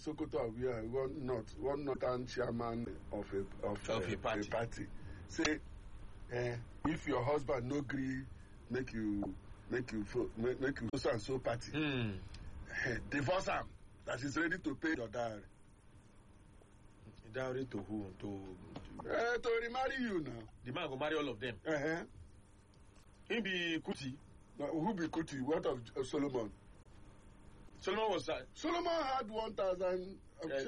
Sokoto, we are one northern chairman of a party. Say, if your husband no agree, make you so and so party. Divorce him. That is ready to pay your dowry. Dowry to who? To remarry you now. The man will marry all of them. He be Kuti. Now, who be Kuti? What of Solomon? Solomon was that? Solomon had 1,000.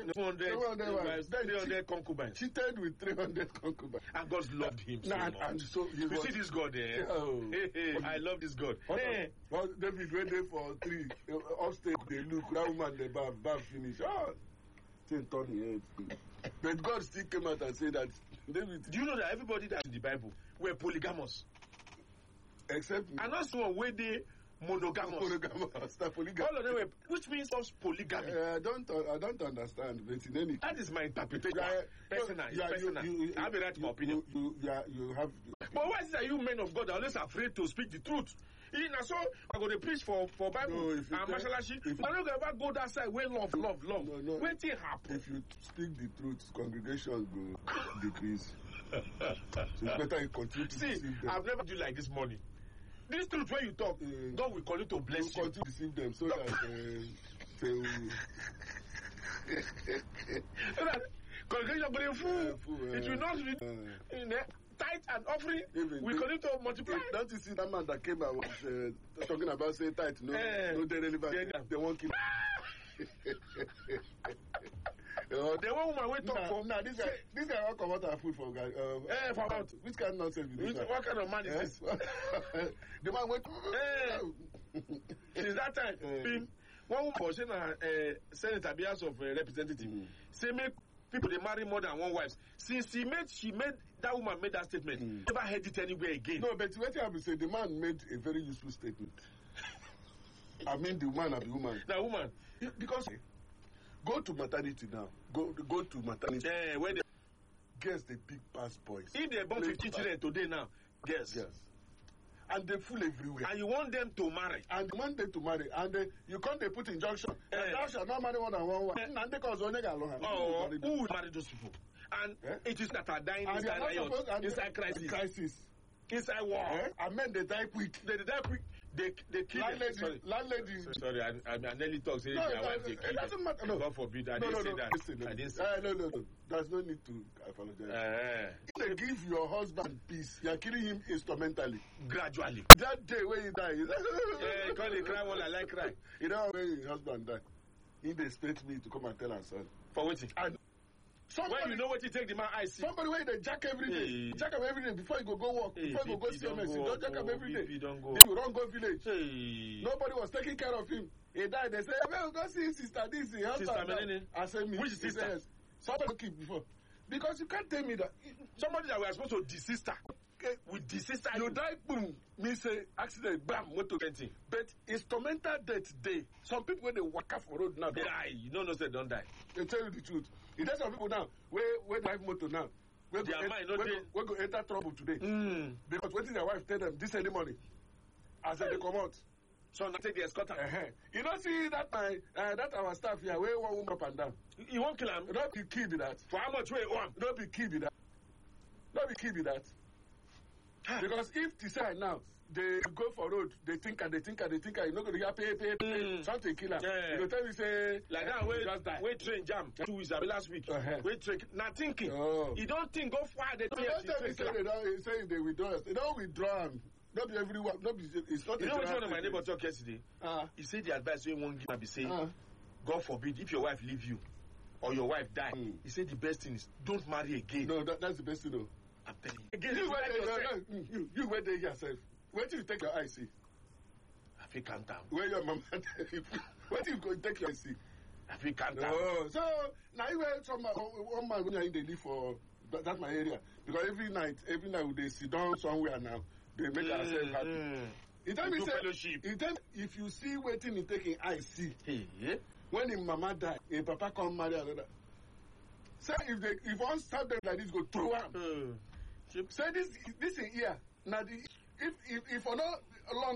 300 concubines. Cheated with 300 concubines. And God loved him so much. And so you see this God there? I love this God. Well, David went there for 3. Upstate, they look. That woman, they bath finish. But God still came out and said that David. Do you know that everybody that's in the Bible were polygamous? Except me. And also where they monogamous. All of them were, which means of polygamy. I don't understand. But that is my interpretation. Personal. I have a right to my opinion. You have. But why is it that you men of God are always afraid to speak the truth? So I'm going to preach for Bible and Mashalashi. I'm not going to go that side where love. No. What thing happen? If you speak the truth, congregations will decrease. So it's better you continue to deceive them. I've never do like this morning. This truth when you talk, God will call you to bless you. Continue to deceive them so that they will. So that congregation will be full. It will not be tithe and offering. We continue to multiply. Don't you see that man that came and was talking about say tithe? No, they're relevant. They won't keep. The one woman we talk for. This guy won't come out and food for guy. For about which kind of nonsense is this? What kind of man is this? The man went. Since that time, one woman was saying Senator Bias of Representative say make people they marry more than one wife. Since she made that woman made that statement. Never heard it anywhere again. No, but what you have to say, the man made a very useful statement. I mean, the man and the woman. The woman, because. Go to maternity now. Go to maternity. Where they girls they big pass boys. If they born 50 children today now, girls. And they full everywhere. And you want them to marry. And you want them to marry. And you can't put injunction. And thou shalt not marry more than one wife. And they cause one nigga alone. Who will marry those people? And it is that are dying inside crisis. Inside war. And men they die quick. They die quick. They kill landlady. Sorry, I nearly talk. Say their wife they kill. It doesn't matter. No. God forbid. I didn't say that. I didn't say that. No. There's no need to apologize. They give your husband peace. You are killing him instrumentally. Gradually. That day when he dies. Because they cry while I like cry. You know when his husband died, he expect me to come and tell her son. For waiting. When you know what you take the man I see. Somebody where they jack every day. Jack up every day before you go work. Before you go CMS. You don't jack up every day. You don't go village. Nobody was taking care of him. He died. They say, well, go see sister this. Sister Menene. I said, me. Which sister? Somebody keep before. Because you can't tell me that. Somebody that we are supposed to de-sister. With the sister. You die, boom. Me say, accident, bam, motor. But instrumental death day. Some people when they walk off road now. They die. You don't know they don't die. They tell you the truth. There's some people now, where drive motor now. We go enter trouble today. Because what is their wife tell them this early morning? As they come out. So now take the escort. You don't see that that our staff here, where one woman up and down. You won't kill him? Don't be key with that. For how much weight? Don't be key with that. Don't be key with that. Because if decide now, they go for road, they think, you're not going to pay, something kill her. You tell me, say, like that, wait train jam, 2 weeks, last week. Wait train, not thinking. You don't think, go far, they don't say they withdraw. They don't withdraw them. Not be everyone, it's not. You know what one of my neighbors talked yesterday? He said the advice we won't give and be saying, God forbid, if your wife leave you, or your wife die, he said the best thing is, don't marry again. No, that's the best thing, though. I'm telling you. You wait there yourself. Wait till you take your IC. I feel calm down. Where your mama? Wait till you go take your IC. I feel calm down. So now you were one man when you're in the live for that's my area because every night they sit down somewhere now. They make ourselves happy. It tell me say if you see waiting in taking IC. When his mama die, a papa come marry another. Say if one start them like this, go throw him. Say this in here. Now if for no long